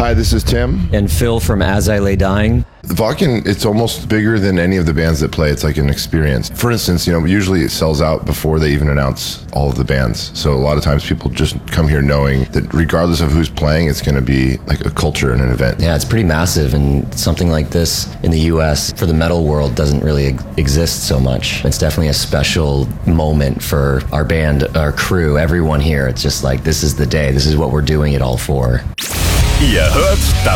Hi, this is Tim. And Phil from As I Lay Dying. Wacken, it's almost bigger than any of the bands that play. It's like an experience. For instance, usually it sells out before they even announce all of the bands. So a lot of times people just come here knowing that regardless of who's playing, it's going to be like a culture and an event. Yeah, it's pretty massive, and something like this in the U.S. for the metal world doesn't really exist so much. It's definitely a special moment for our band, our crew, everyone here. It's just like, this is the day. This is what we're doing it all for. Ihr hört das